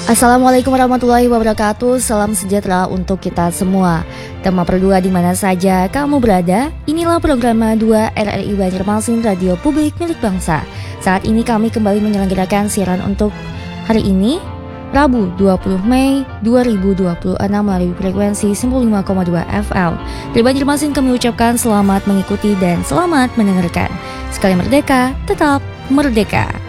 Assalamualaikum warahmatullahi wabarakatuh. Salam sejahtera untuk kita semua. Tema perdua di mana saja kamu berada. Inilah program 2 RRI Banjarmasin Radio Publik Milik Bangsa. Saat ini kami kembali menyelenggarakan siaran untuk hari ini, Rabu 20 Mei 2026 melalui frekuensi 95,2 FM. Dari Banjarmasin kami ucapkan selamat mengikuti dan selamat mendengarkan. Sekali merdeka, tetap merdeka.